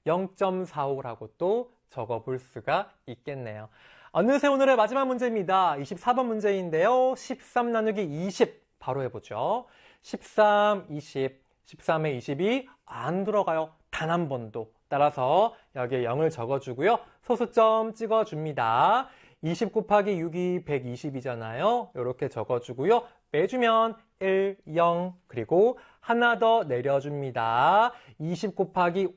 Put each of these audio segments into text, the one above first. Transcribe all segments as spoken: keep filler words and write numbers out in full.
영 점 사오라고 또 적어볼 수가 있겠네요. 어느새 오늘의 마지막 문제입니다. 이십사 번 문제인데요. 십삼 나누기 이십 바로 해보죠. 십삼, 이십, 십삼에 이십이 안 들어가요. 단 한 번도. 따라서 여기에 영을 적어주고요. 소수점 찍어줍니다. 이십 곱하기 육이 백이십이잖아요. 이렇게 적어주고요. 빼주면 일, 영, 그리고 하나 더 내려줍니다. 이십 곱하기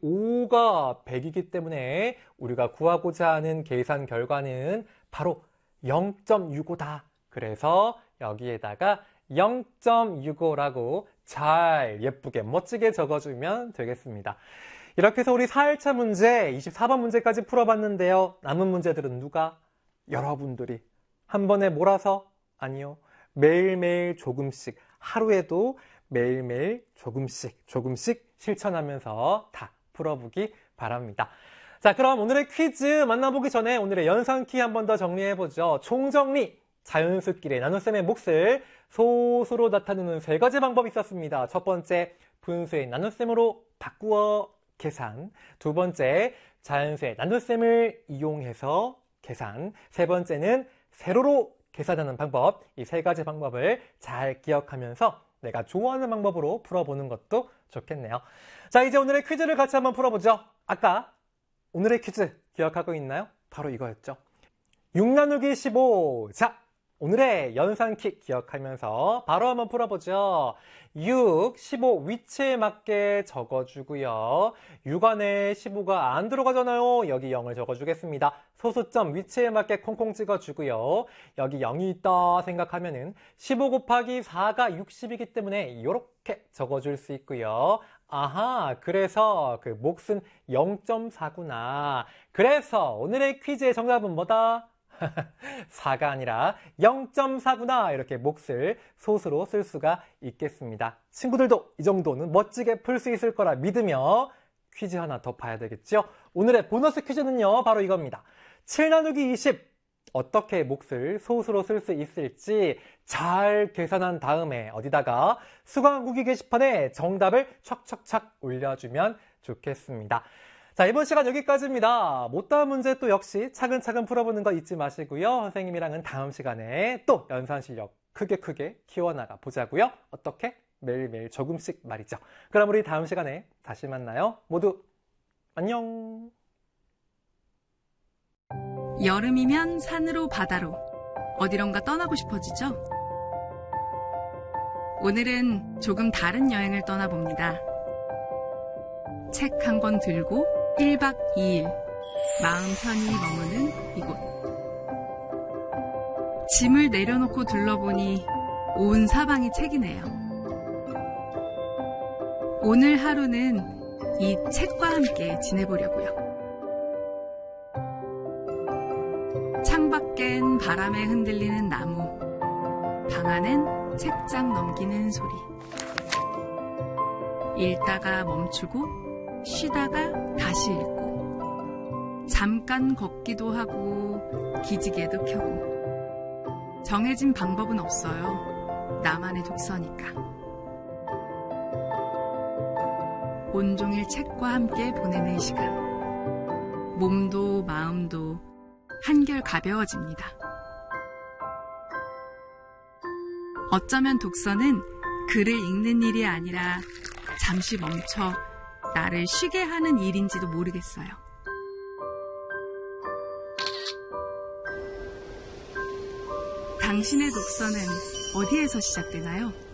오가 백이기 때문에 우리가 구하고자 하는 계산 결과는 바로 영 점 육오다. 그래서 여기에다가 영 점 육오라고 잘 예쁘게 멋지게 적어주면 되겠습니다. 이렇게 해서 우리 사 일차 문제 이십사 번 문제까지 풀어봤는데요. 남은 문제들은 누가? 여러분들이 한 번에 몰아서? 아니요. 매일매일 조금씩, 하루에도 매일매일 조금씩 조금씩 실천하면서 다 풀어보기 바랍니다. 자, 그럼 오늘의 퀴즈 만나보기 전에 오늘의 연산키 한 번 더 정리해보죠. 총정리, 자연수끼리 나눗셈의 몫을 소수로 나타내는 세 가지 방법이 있었습니다. 첫 번째, 분수의 나눗셈으로 바꾸어 계산. 두 번째, 자연수의 나눗셈을 이용해서 계산. 세 번째는 세로로 계산하는 방법. 이 세 가지 방법을 잘 기억하면서 내가 좋아하는 방법으로 풀어보는 것도 좋겠네요. 자, 이제 오늘의 퀴즈를 같이 한번 풀어보죠. 아까 오늘의 퀴즈 기억하고 있나요? 바로 이거였죠. 육 나누기 십오. 자, 오늘의 연산키 기억하면서 바로 한번 풀어보죠. 육, 십오 위치에 맞게 적어주고요. 육 안에 십오가 안 들어가잖아요. 여기 영을 적어주겠습니다. 소수점 위치에 맞게 콩콩 찍어주고요. 여기 영이 있다 생각하면은 십오 곱하기 사가 육십이기 때문에 이렇게 적어줄 수 있고요. 아하, 그래서 그 몫은 영 점 사구나. 그래서 오늘의 퀴즈의 정답은 뭐다? 사가 아니라 영 점 사구나. 이렇게 몫을 소수로 쓸 수가 있겠습니다. 친구들도 이 정도는 멋지게 풀 수 있을 거라 믿으며 퀴즈 하나 더 봐야 되겠죠? 오늘의 보너스 퀴즈는요, 바로 이겁니다. 칠 나누기 이십. 어떻게 몫을 소수로 쓸 수 있을지 잘 계산한 다음에 어디다가 수강후기 게시판에 정답을 척척척 올려주면 좋겠습니다. 자, 이번 시간 여기까지입니다. 못다한 문제 또 역시 차근차근 풀어보는 거 잊지 마시고요. 선생님이랑은 다음 시간에 또 연산 실력 크게 크게 키워나가 보자고요. 어떻게? 매일매일 조금씩 말이죠. 그럼 우리 다음 시간에 다시 만나요. 모두 안녕. 여름이면 산으로 바다로 어디론가 떠나고 싶어지죠? 오늘은 조금 다른 여행을 떠나봅니다. 책 한 권 들고 일 박 이 일 마음 편히 머무는 이곳. 짐을 내려놓고 둘러보니 온 사방이 책이네요. 오늘 하루는 이 책과 함께 지내보려고요. 창밖엔 바람에 흔들리는 나무, 방 안엔 책장 넘기는 소리. 읽다가 멈추고 쉬다가 다시 읽고 잠깐 걷기도 하고 기지개도 켜고 정해진 방법은 없어요. 나만의 독서니까. 온종일 책과 함께 보내는 시간. 몸도 마음도 한결 가벼워집니다. 어쩌면 독서는 글을 읽는 일이 아니라 잠시 멈춰 나를 쉬게 하는 일인지도 모르겠어요. 당신의 독서는 어디에서 시작되나요?